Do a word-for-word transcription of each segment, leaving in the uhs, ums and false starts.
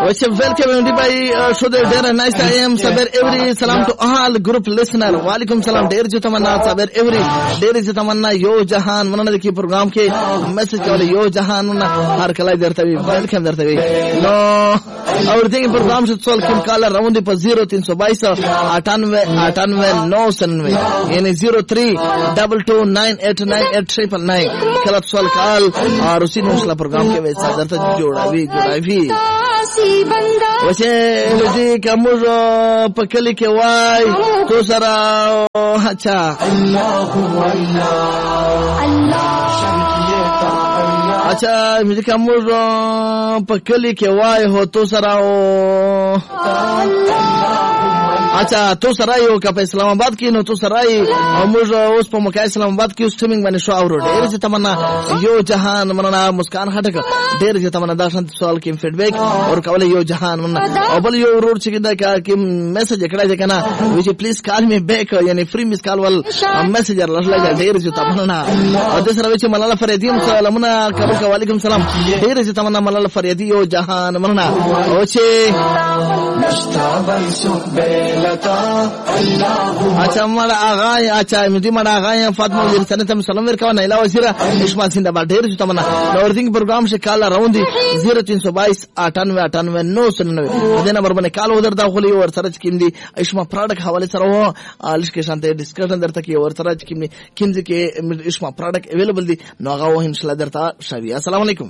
Which welcome everybody uh, to the very nice I am Sabir every salam to all group listener. Walaikum salam. Dear Jitamanna Sabir every dear Jitamanna Yo Jahan mana देखिए प्रोग्राम के मैसेज वाले यो जहान ना हर कलाई दरता भी वेलकम दरता भी नो और देखिए प्रोग्राम से सोल किम काला राउंड पर जीरो तीन सौ बाईस अठानवे अठानवे नौ सन्नवे यानी zero three double two nine eight nine eight triple nine कल सोल काल और उसी नौसला प्रोग्राम के वैसा दरता जोड़ा भी जोड़ा भी वैसे जी कमर पकली के वाई तो सरा अच्छा अच्छा मुझे कमर पकली के वाई हो तो सरा अच्छा तो सराई हो का पे इस्लामाबाद की नो तो सराई और मुझे उस पर मकाई इस्लामाबाद की उस स्ट्रीमिंग मैंने शो आउट डेर से तमन्ना यो जहान मना मुस्कान हटक डेर से तमन्ना दाशन सवाल की फीडबैक और कवले यो जहान मना अबल यो रोड चिकिदा का कि मैसेज एकड़ा जे कना विच प्लीज कॉल मी बैक यानी फ्री मिस कॉल वाल मैसेजर लगा डेर से तमन्ना और दूसरा विच मलाला फरीदीम सलामना कबल का वालेकुम सलाम डेर से तमन्ना मलाला फरीदी यो जहान मना ओचे अच्छा हमारा आगा अच्छा मुझे हमारा आगा है फातिमा जी सने तम सलाम वेर का नैला वजीरा इस्माइल जिंदाबाद ढेर जो तमन्ना नॉर्थिंग प्रोग्राम से काला राउंड जीरो तीन सौ बाईस अठानवे अठानवे नौ सौ निन्यानवे अदे नंबर बने काल उधर दाखिली और सरच किमदी इस्मा प्रोडक्ट हवाले सर हो आलिश के शांति डिस्कशन दर तक और सरच किमदी किमदी के इस्मा प्रोडक्ट अवेलेबल दी नोगा वो इंशाल्लाह दरता शावी अस्सलाम वालेकुम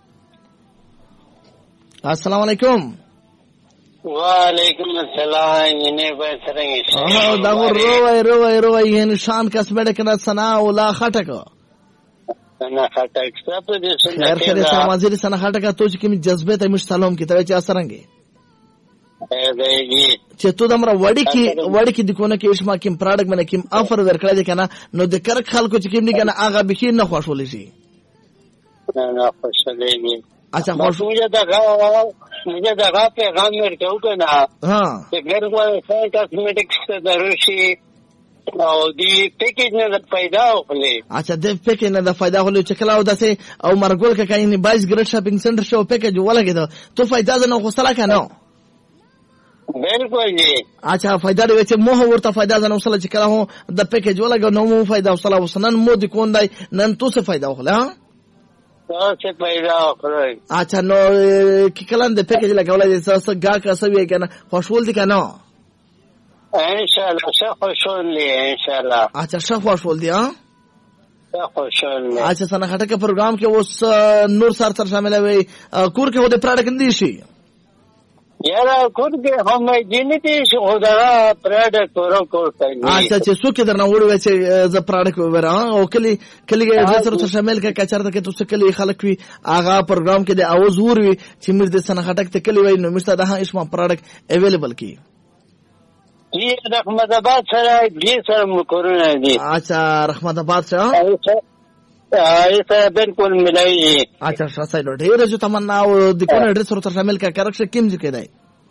अस्सलाम वालेकुम वालेकुम अस्सलाम इने बसरेंगे हां दागो रोय रोय रोय ये निशान कस्मेटिक ना सना उला खटक सना खटक सब जो खैर खैर समाजिर सना खटक तो कि जज्बे तमिश सलाम की तवे चासरंगे एदेगी चेतो दमरा वडी की वडी की दिकोना के इस्मा किम प्रोडक्ट मने किम ऑफर वेरकला जे kana no de कर खाल को किम नि kana आगा बिखी न खुशोली सी ना खुशोली अच्छा मुझे देखा मुझे देखा पैगाम मेरे को कहना हाँ घर को कॉस्मेटिक्स दरुशी और दी पैकेज ने पैदा होले अच्छा दे पैकेज ने फायदा होले चकला उदा से और मरगोल का कहीं बाईस grade shopping centre show package वाला के तो फायदा न हो सला का नो बिल्कुल जी अच्छा फायदा दे वेचे मोह वरता फायदा न उसला चकला हो द पैकेज वाला के नो मो फायदा उसला उसनन मोदी कोन दाई नन तो से फायदा होला हां से पैदा होले अच्छा नो की कलन दे पैकेज लगा वाला जैसा गा का सब ये कहना खुशबू दी का नो इंशाल्लाह सब खुशबू ले इंशाल्लाह अच्छा सब खुशबू दी हां सब खुशबू अच्छा सना खटक के प्रोग्राम के उस नूर सर सर शामिल है कुर के होदे प्रोडक्ट दी यार खुद के हम जिनती होदरा प्रोडक्ट करो कोता अच्छा अच्छा सो के दरना ओड वैसे ज प्रोडक्ट वरा ओ कली कली जसर तो शामिल का कचर के तो कली खलक भी आगा प्रोग्राम के दे आवाजूर भी चिमिर दे सना खटक ते कली वही मिस्ता दहा इसमा प्रोडक्ट अवेलेबल की जी रहमताबाद से जी सर कोरोना जी अच्छा रहमताबाद से ऐसा बिल्कुल मिलाई अच्छा साइड ढेर जो तमन्ना वो दिकोन एड्रेस और शामिल का करेक्ट किम जी के दे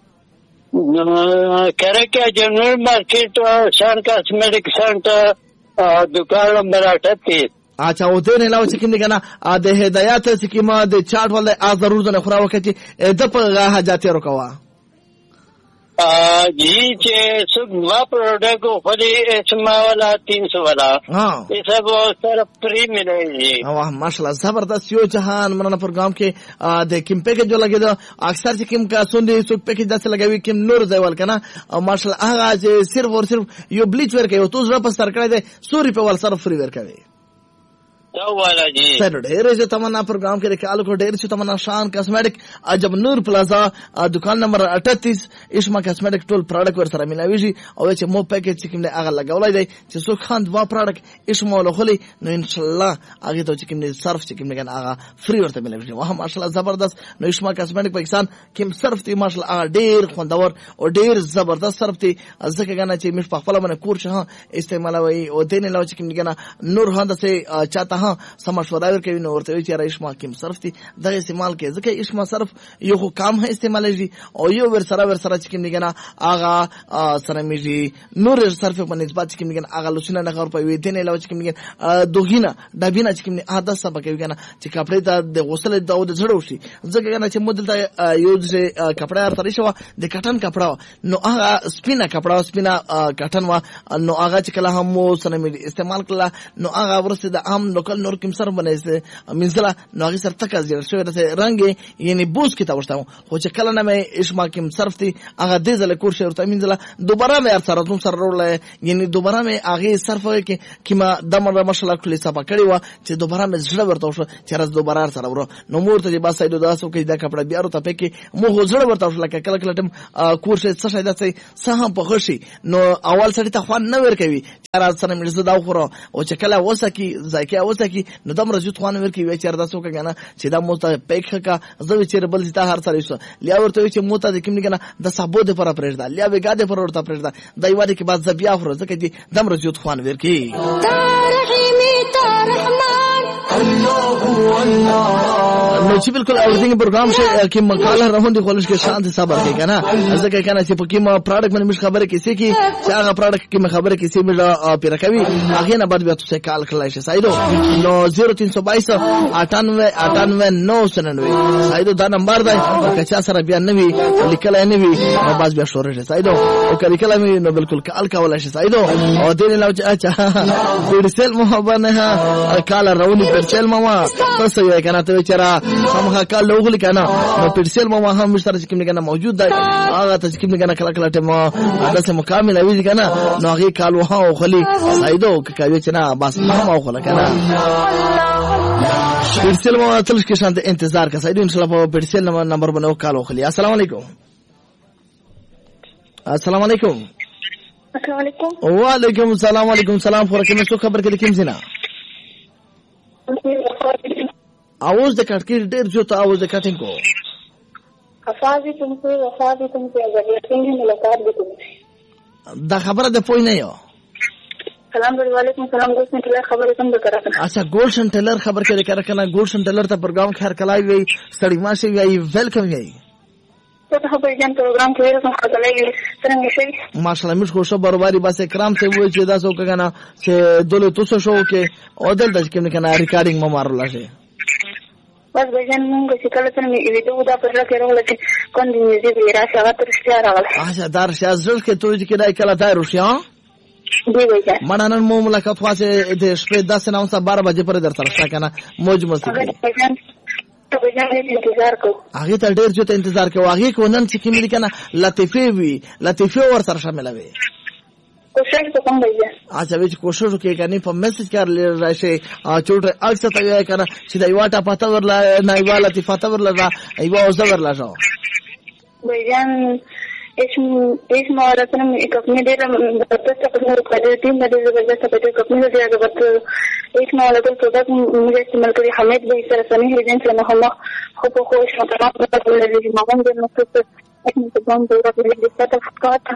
करेक्ट जनरल मार्केट शान कॉस्मेटिक सेंटर दुकान नंबर अठतीस अच्छा वो देने लाओ सिकिम दिखाना आधे हिदायत सिकिम आधे चार्ट वाले आज जरूर जने खुराव के ची दप गाहा जाते रुकवा जी चे सुबह प्रोडक्ट फली इसमा वाला तीन सौ वाला हाँ ये सब सर फ्री मिलेगी वाह माशाल्लाह जबरदस्त यो जहान मना प्रोग्राम के दे किम पैकेज जो लगे दो अक्सर से किम का सुन दे सो पैकेज जैसे लगे हुए किम नूर जयवाल का ना और माशाल्लाह आज सिर्फ और सिर्फ यो ब्लीच वेयर के तो जरा पर सरकार दे सौ रुपए वाला सर फ्री वेयर का दे वाला जी सर ढेर जो तमन्ना प्रोग्राम के देखा आलू को ढेर जो तमन्ना शान कॉस्मेटिक जब नूर प्लाजा दुकान नंबर अठतीस इस्मा कॉस्मेटिक टोल प्रोडक्ट वर सरा मिलावी जी और वैसे मो पैकेज चिकिम ने आगा लगा वाला दे जिसो खान दवा प्रोडक्ट इस्मा लो खोली नो इंशाल्लाह आगे तो चिकिम ने सर्फ चिकिम ने आगा फ्री वर मिलावी जी वहां माशाल्लाह जबरदस्त नो इस्मा कॉस्मेटिक पाकिस्तान किम सर्फ ती माशाल्लाह आगा ढेर खंदावर और ढेर जबरदस्त सर्फ ती अजके गाना ची मिस पखला मने कोर्स हां इस्तेमाल वही और देने लाओ चिकिम ने नूर हां से चाहता ها سم مشوره ورکوي نو ورته وی چې را اشما کیم صرف دي دغه استعمال کې ځکه اشما صرف یو خو کام هم استعمالېږي او یو ور سره ور سره چې کوم دیګنه هغه سره میږي نور صرف په نسبت چې کوم دیګنه هغه لوچنه نه خور په وی دینه لو چې کوم دیګنه دوغینه دبینه چې کوم عادت سبا کوي کنه چې کپڑے د غسل د او د زړو شي ځکه کنه چې مدل ته یو ځای کپڑا تر شو د کټن کپڑا نو هغه سپینا کپڑا سپینا کټن وا نو هغه چې کله هم سره می استعمال کړه نو هغه ورسته د عام لوکل نور کوم سره بنایسته منځله نو هغه سره تک ځل شو د رنگ یعنی بوس کې تا ورته خو چې کله نه مې اشما کوم صرف دي هغه د ځل کور شو ورته منځله دوباره مې سره تم سره ورول یعنی دوباره مې هغه صرف کې کما دمر مشله کلی صفه کړی و چې دوباره مې زړه ورته شو چې راز دوباره سره ورو نو مور ته با سایدو داسو کې دا کپڑا بیا ورته پکې مو زړه ورته شو لکه کله کله ټم کور شه څه شي داسې سهم په خشي نو اول سړی ته خوان نه ور کوي چې راز سره مې زړه دا خورو او چې کله وسه کې ځکه وسه کې نو دمر زیات خوان ور کوي چې داسو کې کنه چې دا مو ته پکې کا زوی چې بل زیات هر سره وسه لیا ورته چې مو ته د کوم نه د سبو د پر پرېږده لیا وګاده پر ورته پرېږده دای واره کې بعد زبیا خورو ځکه چې دمر زیات خوان ور کوي نو چې بالکل اورځینګ پروګرام شه کې مقاله روان دي خلک کې شانت صبر کوي کنه ځکه کنه چې په کې ما پروډکټ باندې مش خبره کې سي کې چې هغه پروډکټ کې خبره کې سي مې پیرا کوي هغه نه بعد بیا تاسو کال کړئ شي سایدو نو صفر تین سو بائیس اٹھانوے اٹھانوے نو سو ننانوے سایدو دا نمبر دی که چا سره بیا نوي لیکل نه وي نو باز بیا شروع شي سایدو او کله کله مې نو بالکل کال کول شي سایدو او دې نه لو چې اچھا ورسل محبت نه کال راونی پرچل ماما تاسو یې کنه ته چرا سمه کال لوغلی کنه نو پرچل ماما هم مشترک چې کوم کنه موجود دی هغه ته چې کوم کنه کله کله ته ما داسه مکمل وی کنه نو هغه کال وها خلی سایدو کوي چې نه بس ما خو کنه پرچل ماما تل کې شانت انتظار کا سایدو ان شاء الله په پرچل نمبر باندې کال خلی السلام علیکم السلام علیکم السلام علیکم وعلیکم السلام علیکم سلام فرکه مې څو خبر کې کوم زینا आवाज د کټکی ډیر جو ته आवाज د کټینګ کو افاظی तुमसे वफादी तुमसे अगर यकीन है मुलाकात भी तुमसे دا خبره د پوی نه یو سلام علیکم سلام ګولشن ټیلر خبره کوم وکړه اچھا ګولشن ټیلر خبر کړي کړه کنه ګولشن ټیلر ته پروګرام خیر کلای وی سړی ماشه وی ویلکم وی ته خبر جان پروګرام کې ورته خدای څنګه شي ماشاءالله موږ خو شو برواري بس کرام ته وای چې دا څو کنه چې دوله تاسو شو کې او دل د کوم کنه ریکارډینګ مو مارول شي بس بجان مونږ چې کله څنګه ویډیو دا پر راکې راغله چې کوم دې میوزیک یې راشه هغه تر اشتیا راغله اچھا دار شازر کې ته چې کله کله دا روشیا دی وایي مړانن مو ملاقات واسه د شپې داسې نو سه بارہ بجې پر درته راځه کنه موج مستی بجان ته بجان دې انتظار کو هغه ته ډیر جو ته انتظار کوي هغه کو نن چې کیمل کنه لطیفه وی لطیفه ور سره شامل وي کوشش ته کوم دی اچھا وی کوشش وکړي کنه په میسج کار راشي چوټ اکثر ته کنه چې دا یواټه پته ورلا نه یوا لطیفه ته ورلا ایوا او زبر لا شو بجان اسم اسم اورتن एक अपने दे जबरदस्त अपने रुकवाते टीम में जबरदस्त अपने अपने दे जबरदस्त एक नौ अलग प्रोडक्ट मुझे इस्तेमाल करी हमें भी इस तरह सनी रिजन से मोहम्मद खूब खुश तमाम प्रोडक्ट ले मोहम्मद के मकसद एक तमाम प्रोडक्ट ले जिसका तफकात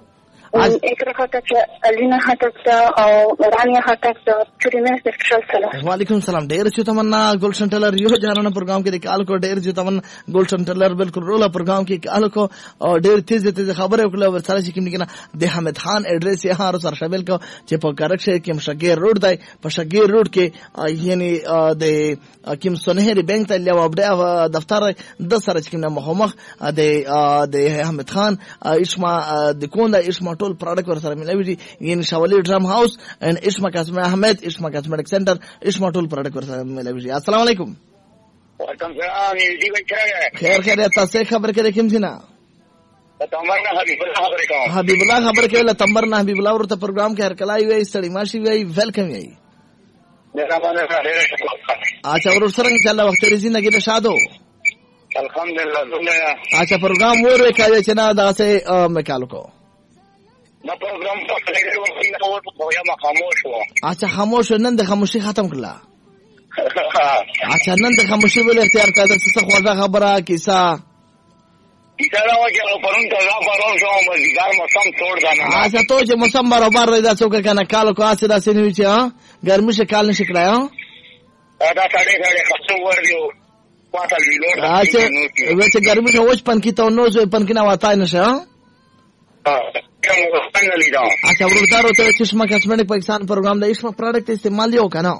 एक रखा था अलीना हाटकता और रानिया हाटकता छुरी में स्पेशल सलाम वालेकुम सलाम ډیر چې تمنا ګولشن ټیلر یو جانانه پروګرام کې د کال کو ډیر چې تمنا ګولشن ټیلر بالکل رولا پروګرام کې کال کو او ډیر تیز تیز خبره وکړه ورسره چې کوم نه د حمید خان اډریس یې هارو سره شامل کو چې په کرکشه کې مشګیر روډ دی په شګیر روډ کې یعنی د کیم سنهری بانک ته لیو ابډه دفتر د سره چې کوم مخمخ د د حمید خان اشما د کوندا اشما ټول پروډکټ ور سره ملوي یعنی شاولی ډرام هاوس ان اشما قاسم احمد اشما کاسمیټک سنټر اشما ټول پروډکټ ور سره ملوي السلام علیکم وعلیکم السلام جی بچا خیر خیر تاسو خبر کړئ کوم څه نه تمبر نه حبیب الله خبر کوم حبیب الله خبر کړل تمبر نه حبیب الله ورته پروګرام کې هر کلای وی سړی ماشي وی ویلکم وی مهربانه ډېر اچھا ور سره چې الله وخت ریزي نه کې شادو الحمدلله دنیا اچھا پروګرام ور وکایي چې نه دا سه مکالو کو نو پروګرام په لګیدو نو ورته یا ما خاموش و اچھا خاموش نن د خاموشي ختم کړه اچھا نن د خاموشي ول اختیار کړه څه خو خبره کیسه کیسه راوځي پرون ته را پرون شو مزګار موسم توڑ دانا اچھا تو چې موسم برابر دی دا څوک کنه کال کو اسه دا سینوي چې ها ګرمي شه کال نشي کړای دا ساڑھے ساڑھے خصو ور دیو پاتل ویلوڑ اچھا ویسے گرمی کا وچ پن کی تو نو زو پن کی نا واتا نشه ها اچھا ورودار ہوتے چشمہ کاسمیٹک پاکستان پروگرام دا چشمہ پروڈکٹ استعمال یو کنا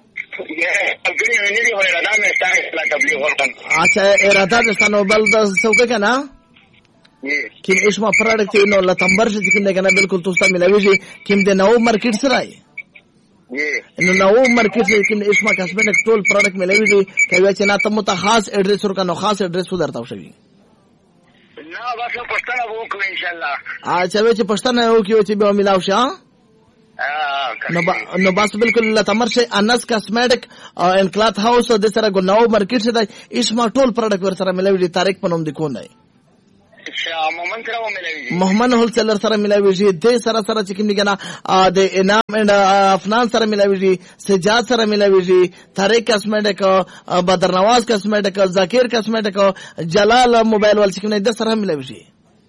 اچھا ارادہ دستانو بل دا سوکے کنا کیم چشمہ پروڈکٹ نو لتمبر سے کیم کنا بالکل توستا ملاوی جی کیم دے نو مارکیٹ سرائی نو نو مارکیٹ سے کیم چشمہ کاسمیٹک ټول پروڈکٹ ملاوی جی کوي چې نا تم ته خاص ایڈریس ورکا نو خاص ایڈریس ودرتاو شوی نا بس پښتنه وکړو ان شاء الله. اچھا وچ پښتنه وکړو چې به ملاو شي نو نو بس بالکل تمر شي انس کاسمیټک ان کلاث هاوس د سره ګناو مارکیټ سے د اسما ټول پروډکټ ور سره ملاوي دي تاریخ پنوم د کو نه محمد سره ملاوي محمد هول سره سره ملاوي دي د سره سره چې کوم دیګنا د انعام اند افنان سره ملاوي دي سجاد سره ملاوي دي تاریخ کاسمیټک بدر نواز کاسمیټک ذکر کاسمیټک جلال موبایل ول چې کوم د سره ملاوي دي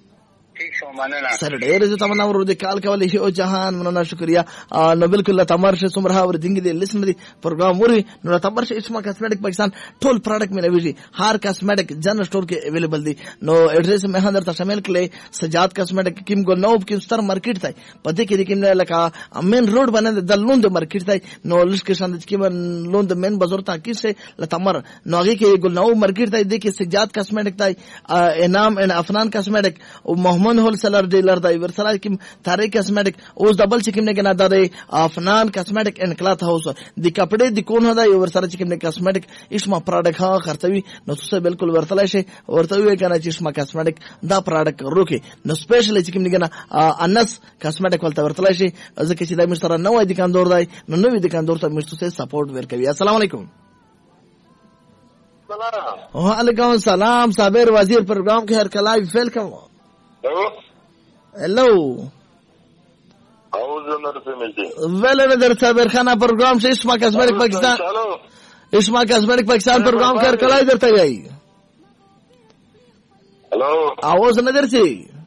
سر ډېر زه تمنا ورو د کال کولې او جهان مننه شکریا نو بالکل تمر شه سمرها ور دینګ دي لسم دي پروګرام وري نو تمر شه اسما کاسمیټک پاکستان ټول پروډکټ ملوي دي هر کاسمیټک جن سٹور کې اویلیبل دي نو ایڈریس مې هندر ته شامل کړي سجاد کاسمیټک کیم ګو نو کې ستر مارکیټ ته پدې کې د کیم نه لکه مین روډ باندې د لوند مارکیټ ته نو لږ کې شاند کې لوند مین بازار ته کې سه لتمر نو هغه کې ګل نو مارکیټ ته د کې سجاد کاسمیټک ته انعام ان افنان کاسمیټک او محمد هول سلر ډیلر دی ورسره کوم تاریخ کاسمیټک اوس ډبل چې کوم نه کنه د افنان کاسمیټک ان کلاث هاوس د کپڑے د کون هدا ورسره چې کوم نه کاسمیټک اسما پروډکټ ها خرڅوي نو څه بالکل ورتلای شي ورته وی کنه چې اسما کاسمیټک دا پروډکټ روکي نو سپیشل چې کوم نه کنه انس کاسمیټک ولته ورتلای شي ځکه چې د مشتره نو د کاندور دی نو نو د کاندور ته مشتره سپورټ ورکوي. السلام علیکم. وعلیکم السلام. صابر وزیر پروگرام کے ہر کلائی ویلکم. ہیلو ویل ندر صابر خانہ پروگرام سے اسما کاسمیٹک پاکستان اسما کاسمیٹک پاکستان پروگرام کے ہر کلائی درتا گئی. ہلو آواز ندر سی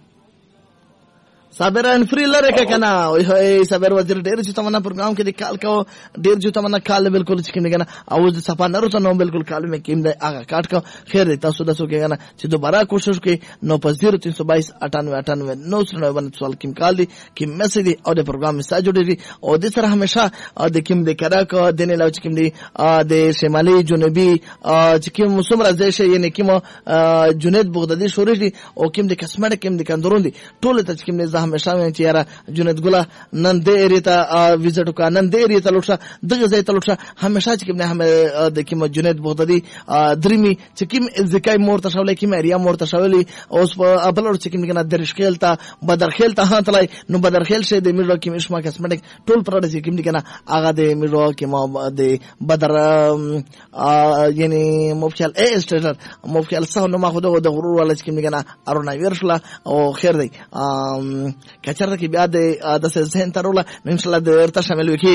صابر ان فری لره کا کنا وای صابر وزیر ډیر چې تمنا پروګرام کې د کال کو ډیر چې تمنا کال بالکل چې کنه اواز صفا نه رته نو بالکل کال مې کیم د هغه کاټ کا خیر دی تاسو د سو کې کنه چې دوباره کوشش کې نو په صفر تین سو بائیس اٹھانوے اٹھانوے نو سو نوے سوال کیم کال دی کیم میسج دی او د پروګرام میسج جوړی دی او د سره همیشه د کیم د کرا کو د نه لو چې کیم دی د شمالي جنوبي چې کیم مسمر ځای شي یعنی کیم جنید بغدادي شورش دی او کیم د کاسمیټک کیم د کندرون دی ټول ته چې کیم نه همیشه چې یاره جنید ګله نن دې اریتا وزټ وکا نن دې اریتا لوټه دغه ځای ته لوټه همیشه چې کوم نه هم د کوم جنید بغدادي درمی چې کوم ځکای مور ته شولې کوم ایریا مور ته شولې اوس په بلور چې کوم نه درشخیل ته بدرخیل ته هاتلای نو بدرخیل شه د میرو کوم اسما کاسمیټک ټول پروډکټ کوم نه هغه د میرو کوم د بدر یعنی مفصل ای اسټر مفصل سه نو ما خو د غرور ولا چې کوم نه ارونه ورشله او خیر دی کچره کې بیا د د ذهن تروله ان شاء الله د ورته شامل وکي.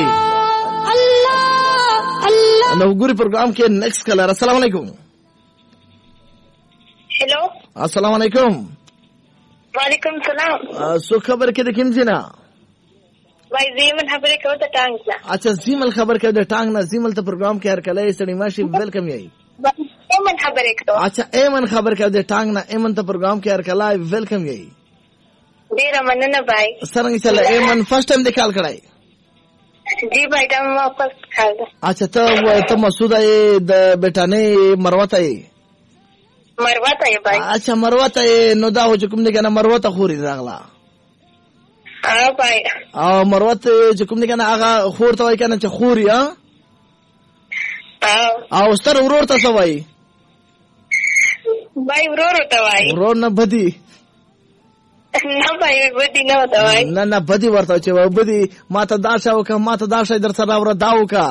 الله الله نو ګوري پروګرام کې نیکسټ کلر. السلام علیکم. हेलो السلام علیکم. وعلیکم السلام. سو خبر کې د کوم ځنا وای زیمل خبرې کوي ته ټانګ لا اچھا زیمل خبر کوي د ټانګ نه زیمل ته پروګرام کې هر کله سړی ماشي ویلکم یی ایمن خبرې کوي. اچھا ایمن خبر کوي د ټانګ نه ایمن ته پروګرام کې هر کله ویلکم یی ډیر مننه بھائی. څنګه چل ایمن فرست ټایم د کال کړای جی بھائی دا ما فرست کال. اچھا ته ته مسعود ای د بیٹانه مروه ای مروه ته بھائی. اچھا مروه ته نو دا حکم نه کنه مروه ته خوري راغلا ها بھائی او مروه ته حکم نه کنه هغه خور ته وای کنه چې خوري ها او ستر ورور ته سوای بھائی ورور ته وای ورور نه بدی نه بھائی بدی نه وته وای نه نه بدی ورته چې بدی ماته داشه وکه ماته داشه در سره ور داو کا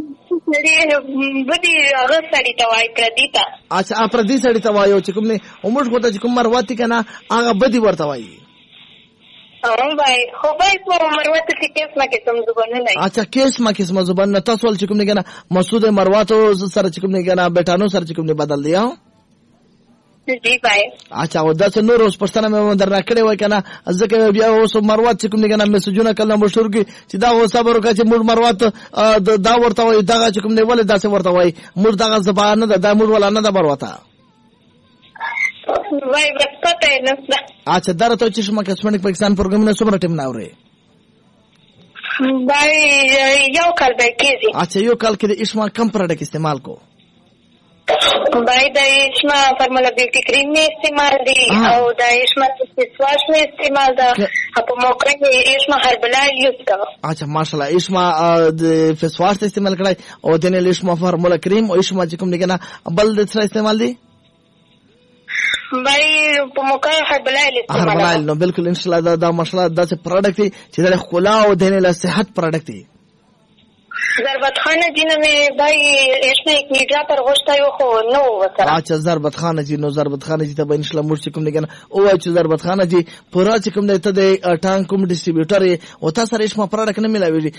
بدی هغه سړی ته وای پردیتا. اچھا ا پردی سړی ته وایو چې کوم نه عمر کوته چې کوم مروتی کنه هغه بدی ورته وای. اه بھائی خو بھائی په مروت کې کیس ما کې سم زبان نه. اچھا کیس ما کې سم زبان نه تاسو ول چې کوم نه کنه مسعود مرواتو سره چې کوم نه کنه بیٹانو سره چې کوم نه بدل دیا جی بھائی. اچھا او داسې نور اوس پښتنه مې درنه کړې وای کنه ځکه بیا اوس مروت چې کوم دی کنه میسجونه کله مشهور کی چې دا و صبر وکړه چې موږ مروت دا ورته وای دغه چې کوم دی ولې داسې ورته وای موږ دغه زبان نه دا موږ ولا نه دا مروته وای بس پته نه. اچھا درته چې شمه کسمنک پاکستان پروګرامونه څومره ټیم نه اوري بھائی یو کال به کېږي. اچھا یو کال کې د اشما کم پروډکټ استعمال کو भाई द इसमें फॉर्मूला ब्यूटी क्रीम में इस्तेमाल दी और द इसमें फेस वॉश में इस्तेमाल दा अब मौके में इसमें हर्बल ऑयल यूज का. अच्छा माशाल्लाह इसमें फेस वॉश इस्तेमाल कराई और देने इसमें फॉर्मूला क्रीम और इसमें जिकम निकना बल दूसरा इस्तेमाल दी भाई मौका हर्बल ऑयल इस्तेमाल हर्बल ऑयल नो बिल्कुल इंशाल्लाह दा दा माशाल्लाह दा से प्रोडक्ट थी जिधर खुला और देने ला सेहत प्रोडक्ट थी. ضربت خانه جنه مې بای اسمه یک میډیا پر غوښته یو خو نو وسره. اچھا ضربت خانه جی نو ضربت خانه جی ته به ان شاء الله موږ کوم نه او چې ضربت خانه جی پورا چې کوم نه ته د ټانک کوم ډیسټریبیوټر او تاسو سره اسمه پروډکټ نه ملاوي